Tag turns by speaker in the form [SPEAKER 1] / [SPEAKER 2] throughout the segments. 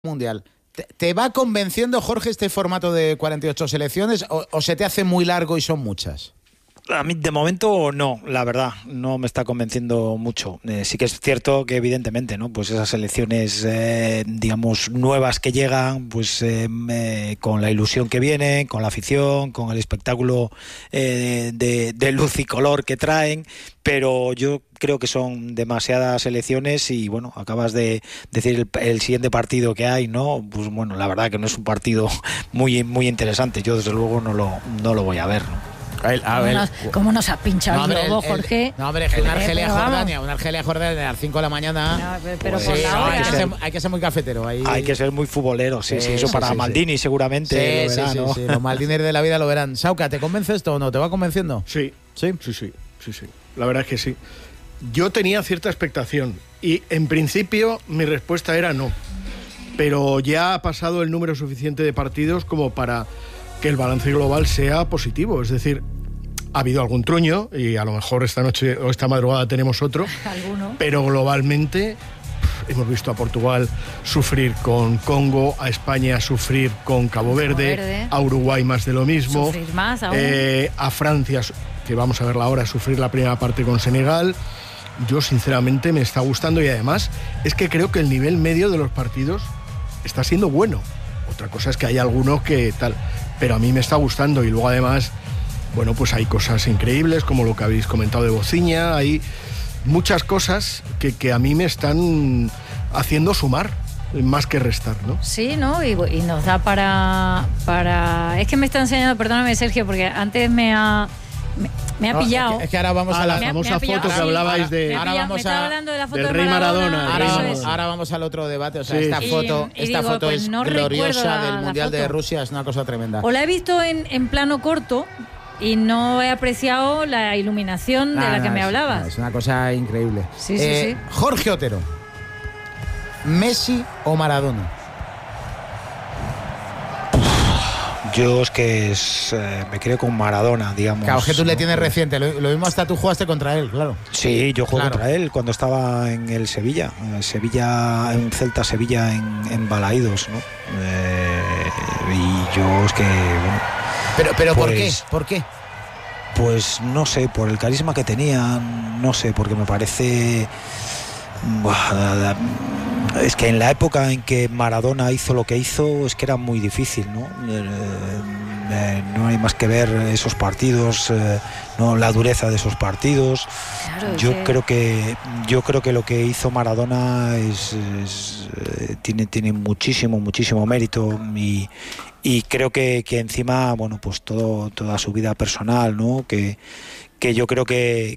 [SPEAKER 1] Mundial. ¿Te va convenciendo, Jorge, este formato de 48 selecciones o se te hace muy largo y son muchas?
[SPEAKER 2] A mí de momento no, la verdad, no me está convenciendo mucho. Sí que es cierto que evidentemente, ¿no? Pues esas selecciones, digamos, nuevas que llegan, pues con la ilusión que vienen, con la afición, con el espectáculo de luz y color que traen, pero yo creo que son demasiadas selecciones y bueno, acabas de decir el siguiente partido que hay, ¿no? Pues bueno, la verdad que no es un partido muy interesante. Yo desde luego no lo voy a ver, ¿no?
[SPEAKER 3] ¿Cómo nos ha pinchado el globo, Jorge?
[SPEAKER 1] No, hombre, es que una Argelia-Jordania a las 5 de la mañana.
[SPEAKER 3] No, pero por la hora.
[SPEAKER 1] Hay que ser muy cafetero.
[SPEAKER 2] Hay que ser muy futbolero, sí, eso para Maldini seguramente.
[SPEAKER 1] Sí, los Maldini de la vida lo verán. Sauca, ¿te convence esto o no? ¿Te va convenciendo?
[SPEAKER 4] Sí. La verdad es que sí. Yo tenía cierta expectación y en principio mi respuesta era no. Pero ya ha pasado el número suficiente de partidos como para que el balance global sea positivo. Es decir, ha habido algún truño y a lo mejor esta noche o esta madrugada tenemos otro.
[SPEAKER 3] ¿Alguno?
[SPEAKER 4] Pero globalmente hemos visto a Portugal sufrir con Congo, a España sufrir con Cabo Verde, a Uruguay más de lo mismo.
[SPEAKER 3] Sufrir más aún.
[SPEAKER 4] A Francia, que vamos a verla ahora, sufrir la primera parte con Senegal. Yo sinceramente me está gustando y además es que creo que el nivel medio de los partidos está siendo bueno. Otra cosa es que hay algunos que tal, pero a mí me está gustando y luego además, bueno, pues hay cosas increíbles como lo que habéis comentado de Bociña, hay muchas cosas que a mí me están haciendo sumar más que restar, ¿no?
[SPEAKER 3] Sí, ¿no? Y nos da para... Es que me está enseñando, perdóname Sergio, porque antes me ha pillado.
[SPEAKER 1] Es que ahora vamos a la
[SPEAKER 4] famosa foto que hablabais de...
[SPEAKER 3] Me estaba hablando de la foto
[SPEAKER 4] del
[SPEAKER 3] de
[SPEAKER 4] rey Maradona.
[SPEAKER 1] Ahora vamos al otro debate. O sea,
[SPEAKER 4] Sí.
[SPEAKER 1] esta foto
[SPEAKER 3] pues
[SPEAKER 1] es
[SPEAKER 3] no
[SPEAKER 1] gloriosa
[SPEAKER 3] recuerdo
[SPEAKER 1] del Mundial
[SPEAKER 3] la
[SPEAKER 1] de
[SPEAKER 3] foto.
[SPEAKER 1] Rusia, es una cosa tremenda.
[SPEAKER 3] O la he visto en plano corto y no he apreciado la iluminación de la que me hablabas.
[SPEAKER 1] Es una cosa increíble.
[SPEAKER 3] Sí.
[SPEAKER 1] Jorge Otero, ¿Messi o Maradona?
[SPEAKER 2] Yo es que me creo con Maradona, digamos.
[SPEAKER 1] Claro, que tú le tienes reciente. Lo mismo hasta tú jugaste contra él, claro.
[SPEAKER 2] Sí, yo jugué
[SPEAKER 1] Claro.
[SPEAKER 2] contra él cuando estaba en el Sevilla. En Celta Sevilla en Balaídos, ¿no? Y yo es que, bueno...
[SPEAKER 1] Pero
[SPEAKER 2] pues,
[SPEAKER 1] ¿por qué?
[SPEAKER 2] Pues no sé, por el carisma que tenía, no sé, porque me parece... Es que en la época en que Maradona hizo lo que hizo, es que era muy difícil, ¿no? No hay más que ver esos partidos, no, la dureza de esos partidos.
[SPEAKER 3] Claro,
[SPEAKER 2] Yo creo que lo que hizo Maradona tiene muchísimo mérito y creo que encima, bueno, pues toda su vida personal, ¿no? Que yo creo que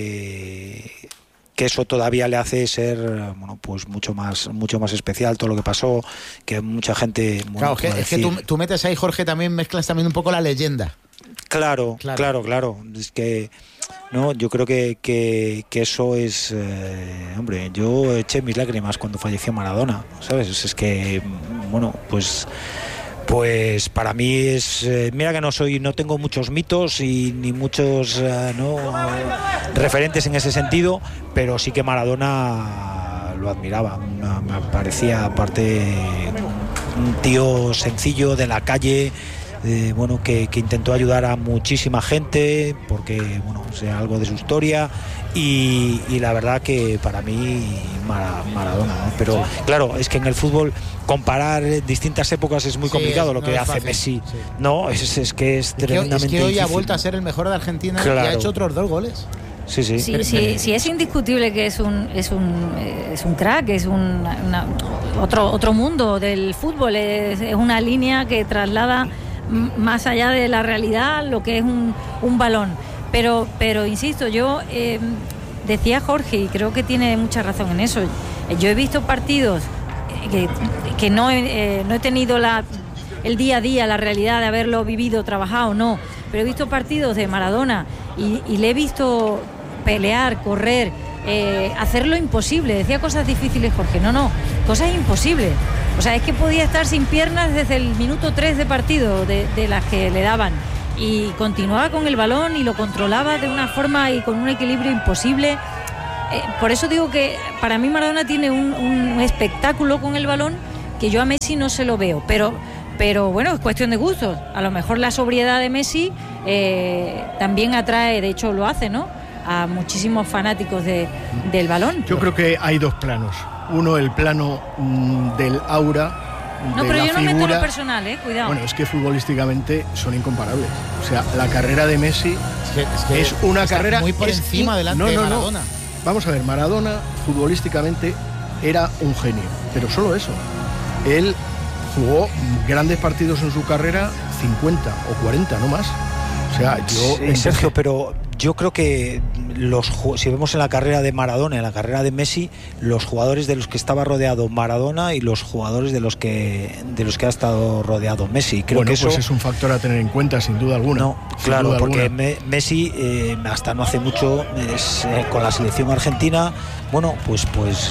[SPEAKER 2] eso todavía le hace ser, bueno, pues mucho más especial todo lo que pasó, que mucha gente... Bueno,
[SPEAKER 1] Claro, es que tú metes ahí, Jorge, también mezclas también un poco la leyenda.
[SPEAKER 2] Claro. Es que, no, yo creo que eso es... hombre, yo eché mis lágrimas cuando falleció Maradona, ¿sabes? Es que, bueno, pues para mí es... mira que no tengo muchos mitos y ni muchos referentes en ese sentido, pero sí que Maradona lo admiraba. Me parecía, aparte, un tío sencillo de la calle, bueno, que intentó ayudar a muchísima gente, porque, bueno, sea algo de su historia. Y la verdad que para mí Maradona, ¿no? Pero claro, es que en el fútbol comparar distintas épocas es muy complicado, lo que hace
[SPEAKER 1] fácil,
[SPEAKER 2] Messi.
[SPEAKER 1] sí.
[SPEAKER 2] No, es que es tremendamente
[SPEAKER 1] Es que hoy
[SPEAKER 2] difícil,
[SPEAKER 1] ha vuelto a ser el mejor de Argentina,
[SPEAKER 2] claro.
[SPEAKER 1] Y ha hecho otros 2 goles.
[SPEAKER 2] Sí.
[SPEAKER 3] Sí, es indiscutible que es un crack, es otro mundo del fútbol, es una línea que traslada más allá de la realidad lo que es un balón. Pero insisto, yo decía Jorge, y creo que tiene mucha razón en eso, yo he visto partidos que no he tenido el día a día, la realidad de haberlo vivido, trabajado, no, pero he visto partidos de Maradona y le he visto pelear, correr, hacer lo imposible. Decía cosas difíciles, Jorge, no, cosas imposibles. O sea, es que podía estar sin piernas desde el minuto 3 de partido de las que le daban. Y continuaba con el balón y lo controlaba de una forma y con un equilibrio imposible. Por eso digo que para mí Maradona tiene un espectáculo con el balón que yo a Messi no se lo veo, pero bueno, es cuestión de gustos. A lo mejor la sobriedad de Messi también atrae, de hecho lo hace, ¿no?, a muchísimos fanáticos del balón.
[SPEAKER 4] Yo creo que hay dos planos. Uno, el plano del aura.
[SPEAKER 3] No, pero yo no meto lo personal, cuidado.
[SPEAKER 4] Bueno, es que futbolísticamente son incomparables. O sea, la carrera de Messi es una carrera
[SPEAKER 1] muy por encima delante de Maradona.
[SPEAKER 4] Vamos a ver, Maradona futbolísticamente era un genio, pero solo eso. Él jugó grandes partidos en su carrera, 50 o 40, no más. O sea,
[SPEAKER 2] Sergio, pero yo creo que si vemos en la carrera de Maradona, en la carrera de Messi, los jugadores de los que estaba rodeado Maradona y los jugadores de los que ha estado rodeado Messi. Creo que eso
[SPEAKER 4] pues es un factor a tener en cuenta, sin duda alguna.
[SPEAKER 2] No, claro, porque Messi hasta no hace mucho con la selección argentina, bueno, pues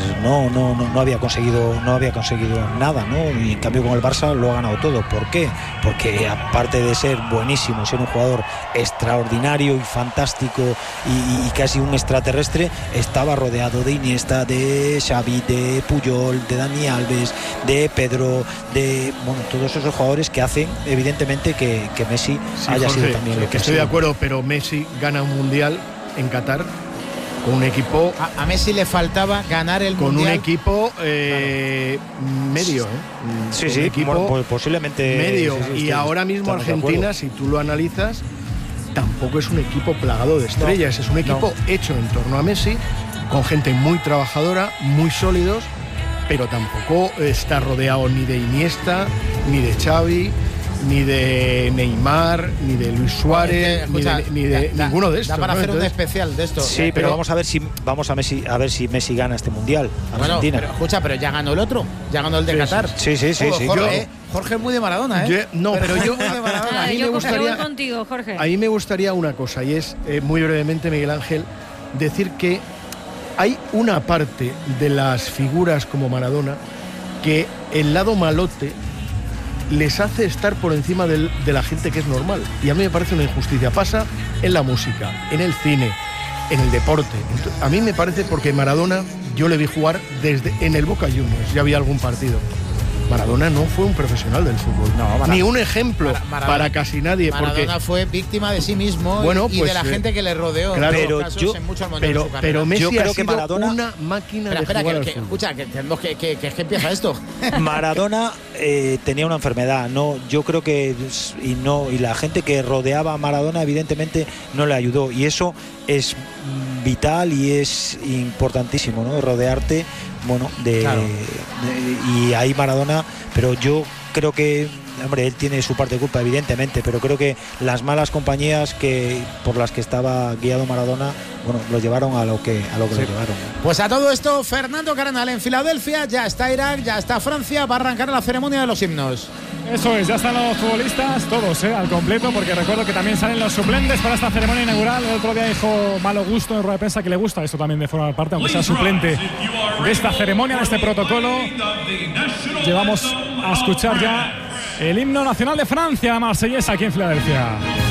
[SPEAKER 2] no había conseguido nada, ¿no? Y en cambio con el Barça lo ha ganado todo. ¿Por qué? Porque aparte de ser buenísimo, ser un jugador extraordinario y fantástico y casi un extraterrestre, estaba rodeado de Iniesta, de Xavi, de Puyol, de Dani Alves, de Pedro, de todos esos jugadores que hacen evidentemente que Messi haya sido también lo que
[SPEAKER 4] estoy de acuerdo, pero Messi gana un mundial en Qatar con un equipo.
[SPEAKER 1] A Messi le faltaba ganar el mundial.
[SPEAKER 4] Con un equipo medio,
[SPEAKER 2] Sí, sí, pues posiblemente
[SPEAKER 4] medio.
[SPEAKER 2] Sí,
[SPEAKER 4] y ahora mismo Argentina, si tú lo analizas, tampoco es un equipo plagado de estrellas, es un equipo hecho en torno a Messi, con gente muy trabajadora, muy sólidos, pero tampoco está rodeado ni de Iniesta, ni de Xavi, ni de Neymar, ni de Luis Suárez, ni de ninguno de estos.
[SPEAKER 1] Da para hacer un especial de esto.
[SPEAKER 2] Sí, pero vamos a ver si Messi gana este mundial. Argentina.
[SPEAKER 1] Pero ya ganó el otro, ya ganó el de Qatar.
[SPEAKER 2] Sí.
[SPEAKER 1] Jorge es muy de Maradona,
[SPEAKER 4] pero yo a mí me gustaría una cosa, y es muy brevemente, Miguel Ángel, decir que hay una parte de las figuras como Maradona que el lado malote les hace estar por encima de la gente que es normal, y a mí me parece una injusticia. Pasa en la música, en el cine, en el deporte. A mí me parece, porque Maradona yo le vi jugar en el Boca Juniors, ya había algún partido. Maradona no fue un profesional del fútbol, ni un ejemplo para casi nadie.
[SPEAKER 1] Maradona fue víctima de sí mismo y de la gente que le rodeó.
[SPEAKER 4] Claro, pero Messi
[SPEAKER 2] yo creo
[SPEAKER 4] ha
[SPEAKER 2] que
[SPEAKER 4] sido
[SPEAKER 2] Maradona,
[SPEAKER 4] una máquina de jugar al fútbol.
[SPEAKER 1] Escucha, que empieza esto.
[SPEAKER 2] Maradona tenía una enfermedad, yo creo que y la gente que rodeaba a Maradona evidentemente no le ayudó, y eso es vital y es importantísimo, ¿no? Rodearte, y ahí Maradona, pero yo creo que, hombre, él tiene su parte de culpa evidentemente, pero creo que las malas compañías por las que estaba guiado Maradona, lo llevaron a lo que lo llevaron.
[SPEAKER 1] Pues a todo esto, Fernando Carnal en Filadelfia, ya está Irak, ya está Francia, va a arrancar la ceremonia de los himnos.
[SPEAKER 5] Eso es, ya están los futbolistas todos al completo, porque recuerdo que también salen los suplentes para esta ceremonia inaugural. El otro día dijo Malo Gusto en rueda de prensa que le gusta esto también de formar parte, aunque sea suplente de esta ceremonia, de este protocolo. Llevamos a escuchar ya el himno nacional de Francia, la marsellesa, aquí en Filadelfia.